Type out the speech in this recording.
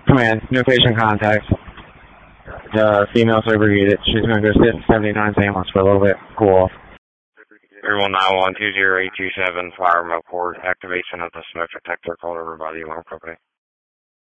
Command, no patient contact. The female segregated. She's going to go sit in 79's ambulance for a little bit. Cool off. 3191-20827, fire remote cord, activation of the smoke detector, called over by the alarm company.